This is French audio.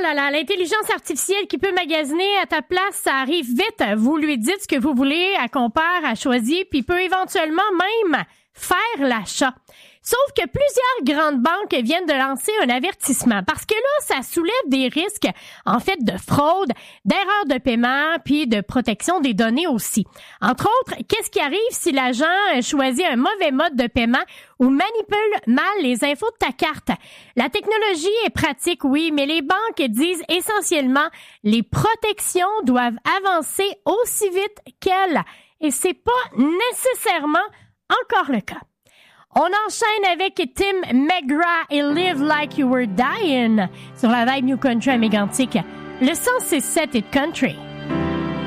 là là, l'intelligence artificielle qui peut magasiner à ta place, ça arrive vite. Vous lui dites ce que vous voulez, elle compare, elle choisit, puis peut éventuellement même faire l'achat. Sauf que plusieurs grandes banques viennent de lancer un avertissement parce que là, ça soulève des risques, en fait, de fraude, d'erreur de paiement, puis de protection des données aussi. Entre autres, qu'est-ce qui arrive si l'agent choisit un mauvais mode de paiement ou manipule mal les infos de ta carte? La technologie est pratique, oui, mais les banques disent essentiellement les protections doivent avancer aussi vite qu'elles. Et c'est pas nécessairement encore le cas. On enchaîne avec Tim McGrath et Live Like You Were Dying sur la Vibe New Country à Mégantic. Le 106.7 Hit Country.